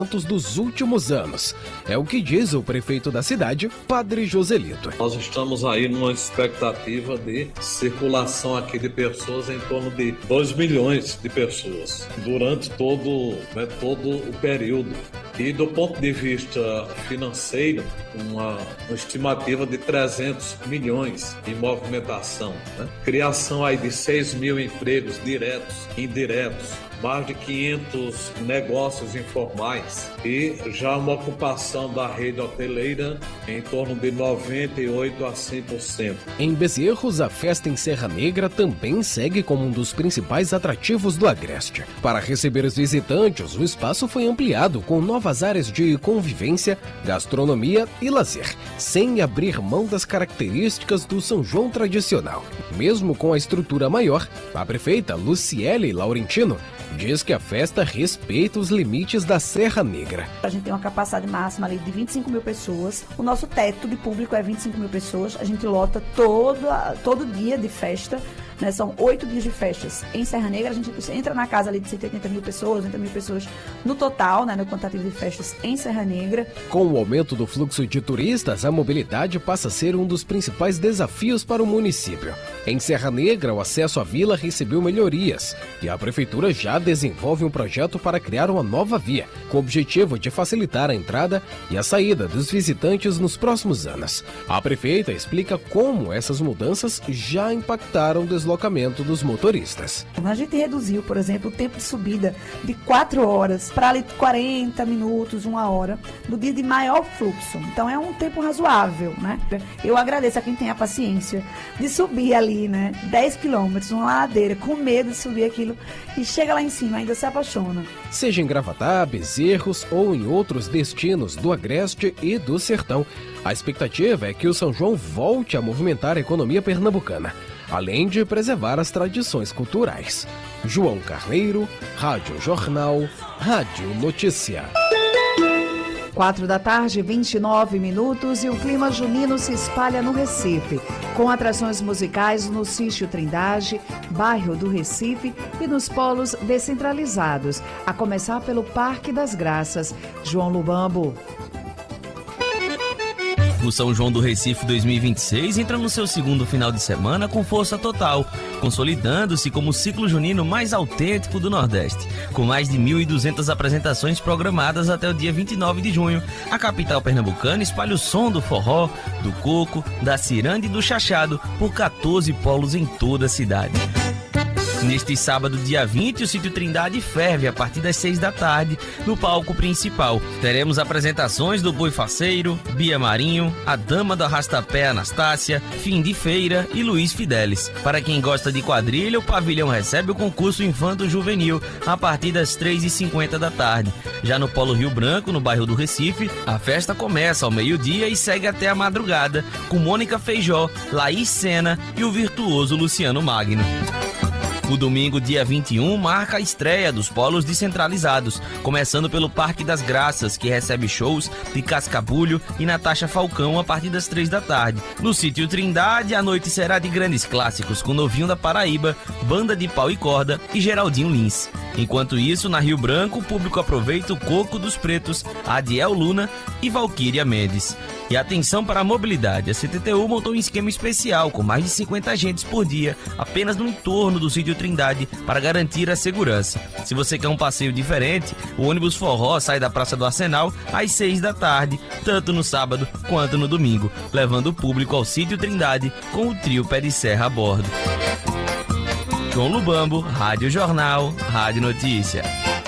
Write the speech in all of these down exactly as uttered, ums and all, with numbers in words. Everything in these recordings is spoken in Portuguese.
dos últimos anos. É o que diz o prefeito da cidade, Padre Joselito. Nós estamos aí numa expectativa de circulação aqui de pessoas em torno de dois milhões de pessoas durante todo, né, todo o período. E do ponto de vista financeiro, uma, uma estimativa de trezentos milhões em movimentação, né? Criação aí de seis mil empregos diretos e indiretos, mais de quinhentos negócios informais e já uma ocupação da rede hoteleira em torno de noventa e oito a cem por cento. Em Bezerros, a festa em Serra Negra também segue como um dos principais atrativos do Agreste. Para receber os visitantes, o espaço foi ampliado com novas áreas de convivência, gastronomia e lazer, sem abrir mão das características do São João tradicional. Mesmo com a estrutura maior, a prefeita Luciele Laurentino diz que a festa respeita os limites da Serra Negra. A gente tem uma capacidade máxima ali de vinte e cinco mil pessoas. O nosso teto de público é vinte e cinco mil pessoas. A gente lota todo, todo dia de festa. Né, são oito dias de festas. Em Serra Negra, a gente entra na casa ali de cento e oitenta mil pessoas, oitenta mil pessoas no total, né, no quantitativo de festas em Serra Negra. Com o aumento do fluxo de turistas, a mobilidade passa a ser um dos principais desafios para o município. Em Serra Negra, o acesso à vila recebeu melhorias e a prefeitura já desenvolve um projeto para criar uma nova via, com o objetivo de facilitar a entrada e a saída dos visitantes nos próximos anos. A prefeita explica como essas mudanças já impactaram o deslocamento dos motoristas. A gente reduziu, por exemplo, o tempo de subida de quatro horas para ali quarenta minutos, uma hora, no dia de maior fluxo. Então é um tempo razoável, né? Eu agradeço a quem tem a paciência de subir ali, né, dez quilômetros, uma ladeira, com medo de subir aquilo e chega lá em cima, ainda se apaixona. Seja em Gravatá, Bezerros ou em outros destinos do Agreste e do Sertão, a expectativa é que o São João volte a movimentar a economia pernambucana, além de preservar as tradições culturais. João Carneiro, Rádio Jornal, Rádio Notícia. Quatro da tarde, vinte e nove minutos, e o clima junino se espalha no Recife, com atrações musicais no Sítio Trindade, bairro do Recife, e nos polos descentralizados, a começar pelo Parque das Graças. João Lubambo. O São João do Recife dois mil e vinte e seis entra no seu segundo final de semana com força total, consolidando-se como o ciclo junino mais autêntico do Nordeste. Com mais de mil e duzentas apresentações programadas até o dia vinte e nove de junho, a capital pernambucana espalha o som do forró, do coco, da ciranda e do chachado por quatorze polos em toda a cidade. Neste sábado, dia vinte, o Sítio Trindade ferve a partir das seis da tarde no palco principal. Teremos apresentações do Boi Faceiro, Bia Marinho, a Dama do Arrastapé Anastácia, Fim de Feira e Luiz Fidelis. Para quem gosta de quadrilha, o pavilhão recebe o concurso Infanto Juvenil a partir das três e cinquenta da tarde. Já no Polo Rio Branco, no bairro do Recife, a festa começa ao meio-dia e segue até a madrugada, com Mônica Feijó, Laís Sena e o virtuoso Luciano Magno. O domingo, dia vinte e um, marca a estreia dos polos descentralizados, começando pelo Parque das Graças, que recebe shows de Cascabulho e Natasha Falcão a partir das três da tarde. No Sítio Trindade, a noite será de grandes clássicos, com Novinho da Paraíba, Banda de Pau e Corda e Geraldinho Lins. Enquanto isso, na Rio Branco, o público aproveita o Coco dos Pretos, Adiel Luna e Valquíria Mendes. E atenção para a mobilidade, a C T T U montou um esquema especial com mais de cinquenta agentes por dia, apenas no entorno do Sítio Trindade, para garantir a segurança. Se você quer um passeio diferente, o ônibus forró sai da Praça do Arsenal às seis da tarde, tanto no sábado quanto no domingo, levando o público ao Sítio Trindade com o trio Pé de Serra a bordo. João Lubambo, Rádio Jornal, Rádio Notícia.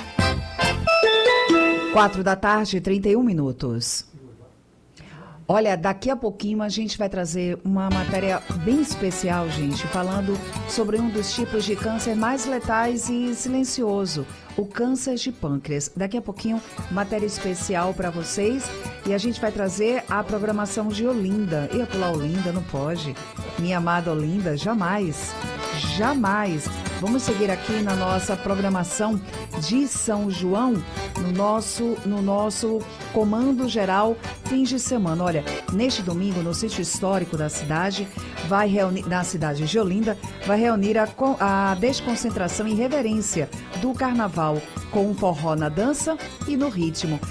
Quatro da tarde, trinta e um minutos. Olha, daqui a pouquinho a gente vai trazer uma matéria bem especial, gente, falando sobre um dos tipos de câncer mais letais e silencioso, o câncer de pâncreas. Daqui a pouquinho, matéria especial para vocês, e a gente vai trazer a programação de Olinda. Ia pular Olinda, não pode. Minha amada Olinda, jamais, jamais. Vamos seguir aqui na nossa programação de São João, no nosso, no nosso Comando Geral Fins de Semana. Olha, neste domingo, no sítio histórico da cidade, vai reunir, na cidade de Olinda, vai reunir a, a desconcentração e reverência do carnaval, com um forró na dança e no ritmo.